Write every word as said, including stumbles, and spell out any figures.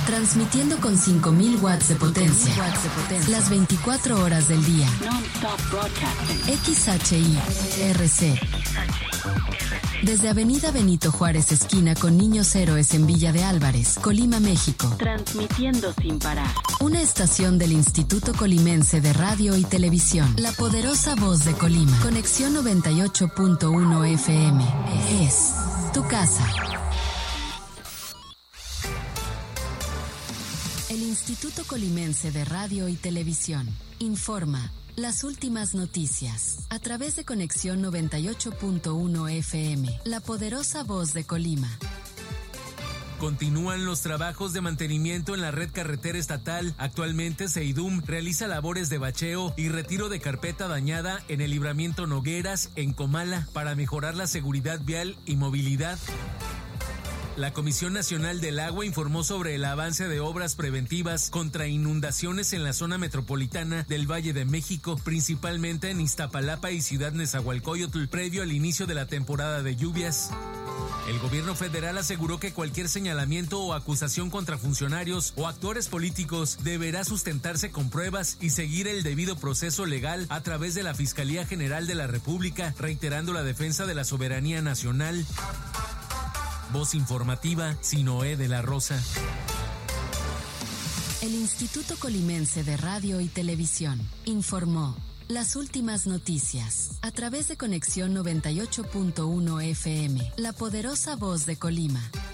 Transmitiendo con cinco mil watts de potencia. Las veinticuatro horas del día. X H I R C. Desde Avenida Benito Juárez, esquina con Niños Héroes en Villa de Álvarez, Colima, México. Transmitiendo sin parar. Una estación del Instituto Colimense de Radio y Televisión. La poderosa voz de Colima. Conexión noventa y ocho punto uno F M. Es tu casa. El Instituto Colimense de Radio y Televisión informa las últimas noticias a través de Conexión noventa y ocho punto uno F M, la poderosa voz de Colima. Continúan los trabajos de mantenimiento en la red carretera estatal. Actualmente Seidum realiza labores de bacheo y retiro de carpeta dañada en el libramiento Nogueras en Comala para mejorar la seguridad vial y movilidad. La Comisión Nacional del Agua informó sobre el avance de obras preventivas contra inundaciones en la zona metropolitana del Valle de México, principalmente en Iztapalapa y Ciudad Nezahualcóyotl, previo al inicio de la temporada de lluvias. El gobierno federal aseguró que cualquier señalamiento o acusación contra funcionarios o actores políticos deberá sustentarse con pruebas y seguir el debido proceso legal a través de la Fiscalía General de la República, reiterando la defensa de la soberanía nacional. Voz informativa, Sinoé de la Rosa. El Instituto Colimense de Radio y Televisión informó las últimas noticias a través de Conexión noventa y ocho punto uno F M, la poderosa voz de Colima.